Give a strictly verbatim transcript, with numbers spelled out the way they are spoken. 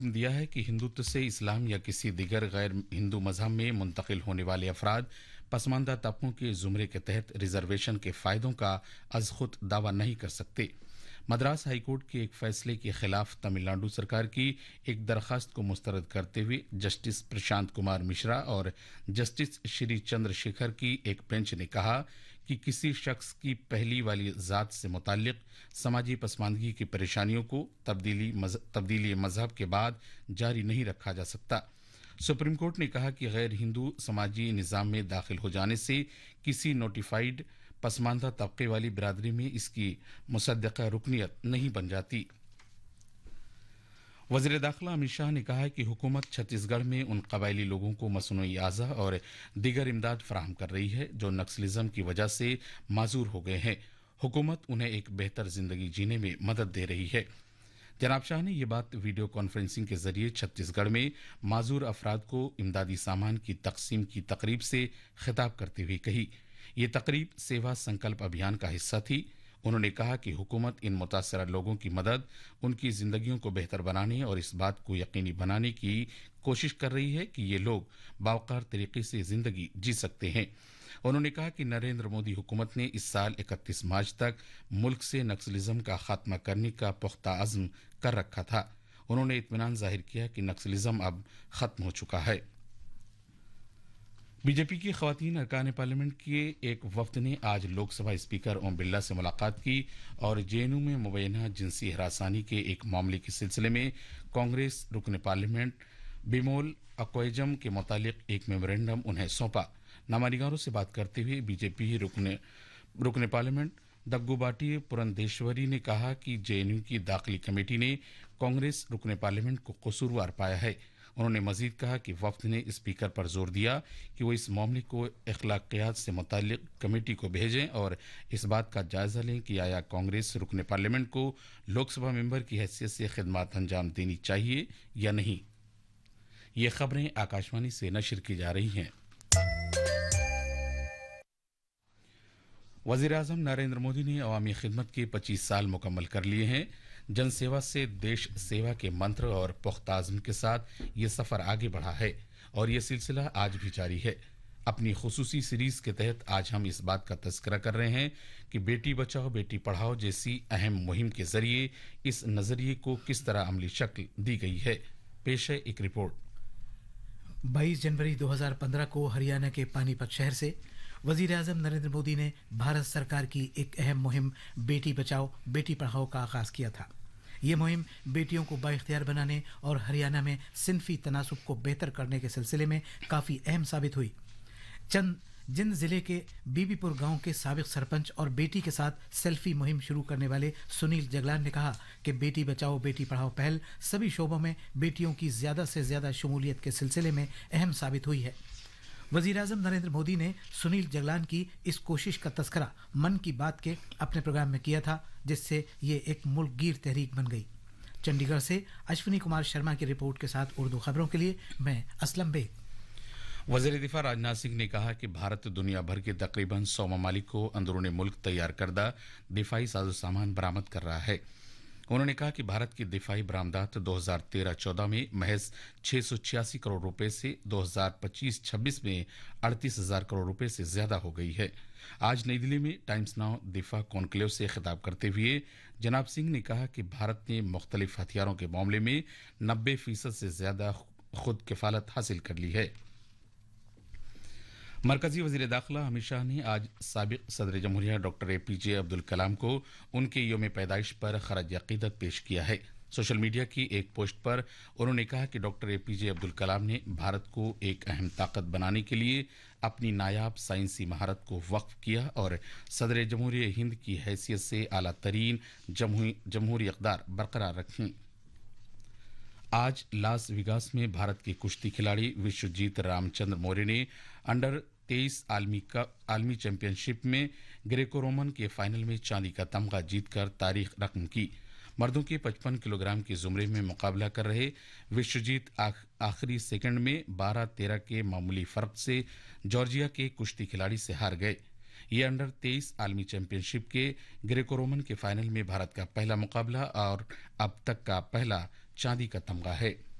दिया है कि हिंदुत्व से इस्लाम या किसी दिगर गैर हिंदू मजहब में मुंतकिल होने वाले अफराद पसमानदा तबकों के जुमरे के तहत रिजर्वेशन के फायदों का अज खुद दावा नहीं कर सकते। मद्रास हाईकोर्ट के एक फैसले के खिलाफ तमिलनाडु सरकार की एक दरखास्त को मुस्तरद करते हुए जस्टिस प्रशांत कुमार मिश्रा और जस्टिस श्री चंद्रशेखर की एक बेंच ने कहा कि किसी शख्स की पहली वाली जात से मुताल्लिक समाजी पसमानदगी की परेशानियों को तब्दीली मज, तब्दीली मजहब के बाद जारी नहीं रखा जा सकता। सुप्रीम कोर्ट ने कहा कि गैर हिंदू समाजी निज़ाम में दाखिल हो जाने से किसी नोटिफाइड पसमानदा तबके वाली बिरादरी में इसकी मुसद्दक़ा रुकनियत नहीं बन जाती। वज़ीर दाखिला अमित शाह ने कहा है कि हुकूमत छत्तीसगढ़ में उन कबायली लोगों को मसनूई आज़ा और दीगर इमदाद फराहम कर रही है जो नक्सलिज्म की वजह से माजूर हो गए हैं। हुकूमत उन्हें एक बेहतर जिंदगी जीने में मदद दे रही है। जनाब शाह ने यह बात वीडियो कॉन्फ्रेंसिंग के जरिए छत्तीसगढ़ में माजूर अफराद को इमदादी सामान की तकसीम की तकरीब से खिताब करते हुए कही। ये तकरीब सेवा संकल्प अभियान का हिस्सा थी। उन्होंने कहा कि हुकूमत इन मुतासरा लोगों की मदद, उनकी जिंदगियों को बेहतर बनाने और इस बात को यकीनी बनाने की कोशिश कर रही है कि ये लोग बावकार तरीके से जिंदगी जी सकते हैं। उन्होंने कहा कि नरेंद्र मोदी हुकूमत ने इस साल इकतीस मार्च तक मुल्क से नक्सलिज्म का खात्मा करने का पुख्ता अज़्म कर रखा था। उन्होंने इत्मीनान जाहिर किया कि नक्सलिज्म अब खत्म हो चुका है। बीजेपी की खवातीन अरकान पार्लियामेंट के एक वफद ने आज लोकसभा स्पीकर ओम बिरला से मुलाकात की और जेएनयू में मुबैना जिनसी हरासानी के एक मामले के सिलसिले में कांग्रेस रुकन पार्लियामेंट बिमोल अक्वैजम के मुतालिक एक मेमोरेंडम उन्हें सौंपा। नामानिगारों से बात करते हुए बीजेपी रुकन रुकन पार्लियामेंट दग्गुबाटी पुरंदेश्वरी ने कहा कि जेएनयू की दाखिली कमेटी ने कांग्रेस रुकन पार्लियामेंट को कसूरवार पाया है। उन्होंने मजीद कहा कि वफद ने स्पीकर पर जोर दिया कि वो इस मामले को अखलाकियात से मुताल्लिक कमेटी को भेजें और इस बात का जायजा लें कि आया कांग्रेस रुकन पार्लियामेंट को लोकसभा मेंबर की हैसियत से खिदमत अंजाम देनी चाहिए या नहीं। ये खबरें आकाशवाणी से नशर की जा रही हैं। वज़ीर आज़म नरेंद्र मोदी ने अवामी खिदमत के पच्चीस साल मुकम्मल कर लिए हैं। जनसेवा से देश सेवा के मंत्र और पुख्ता आज़म के साथ ये सफ़र आगे बढ़ा है और ये सिलसिला आज भी जारी है। अपनी खुसूसी सीरीज के तहत आज हम इस बात का तज़किरा कर रहे हैं कि बेटी बचाओ बेटी पढ़ाओ जैसी अहम मुहिम के जरिए इस नज़रिए को किस तरह अमली शक्ल दी गई है। पेश है एक रिपोर्ट। बाईस जनवरी दो हज़ार पंद्रह को हरियाणा के पानीपत शहर से वजीर आज़म नरेंद्र मोदी ने भारत सरकार की एक अहम मुहिम बेटी बचाओ बेटी पढ़ाओ का आगाज किया था। ये मुहिम बेटियों को बाइख्तियार बनाने और हरियाणा में सिनफी तनासुब को बेहतर करने के सिलसिले में काफ़ी अहम साबित हुई। चंद जिन जिले के बीबीपुर गांव के साबिक सरपंच और बेटी के साथ सेल्फी मुहिम शुरू करने वाले सुनील जगलान ने कहा कि बेटी बचाओ बेटी पढ़ाओ पहल सभी शोबों में बेटियों की ज्यादा से ज्यादा शमूलियत के सिलसिले में अहम साबित हुई है। वजीर आज़म नरेंद्र मोदी ने सुनील जगलान की इस कोशिश का तस्करा मन की बात के अपने प्रोग्राम में किया था, जिससे ये एक मुल्कगीर तहरीक बन गई। चंडीगढ़ से अश्विनी कुमार शर्मा की रिपोर्ट के साथ उर्दू खबरों के लिए मैं असलम बेग। वज़ीर दिफा राजनाथ सिंह ने कहा कि भारत दुनिया भर के तकरीबन सौ ममालिक को अंदरूनी मुल्क तैयार करदा दिफाई साजो सामान बरामद कर रहा है। उन्होंने कहा कि भारत की दिफाई बरामदात दो हज़ार तेरह चौदह में महज छह सौ छियासी करोड़ रुपए से दो हज़ार पच्चीस छब्बीस में अड़तीस हजार करोड़ रुपए से ज्यादा हो गई है। आज नई दिल्ली में टाइम्स नाउ दिफा कॉन्क्लेव से खिताब करते हुए जनाब सिंह ने कहा कि भारत ने मुख्तलिफ हथियारों के मामले में नब्बे फीसद से ज्यादा खुद किफालत हासिल कर ली है। मरकजी वजीर दाखिला अमित शाह ने आज साबिक सदर जमहूरिया डॉक्टर ए पी जे अब्दुल कलाम को उनके यौम पैदाइश पर खराज अकीदत पेश किया है। सोशल मीडिया की एक पोस्ट पर उन्होंने कहा कि डॉक्टर ए पी जे अब्दुल कलाम ने भारत को एक अहम ताकत बनाने के लिए अपनी नायाब साइंसी महारत को वक्फ किया और सदर जमहूरिया हिंद की हैसियत से आला तरीन जमहूरी इक़दार बरकरार रखें। आज लास वेगास में भारत के कुश्ती खिलाड़ी विश्वजीत रामचंद्र मौर्य ने अंडर तेईस आलमी कप आलमी चैंपियनशिप में ग्रेको रोमन के फाइनल में चांदी का तमगा जीतकर तारीख रकम की। मर्दों के पचपन किलोग्राम के जुमरे में मुकाबला कर रहे विश्वजीत आख, आखिरी सेकंड में बारह तेरह के मामूली फर्क से जॉर्जिया के कुश्ती खिलाड़ी से हार गए। ये अंडर तेईस आलमी चैंपियनशिप के ग्रेको रोमन के फाइनल में भारत का पहला मुकाबला और अब तक का पहला चांदी का तमगा है।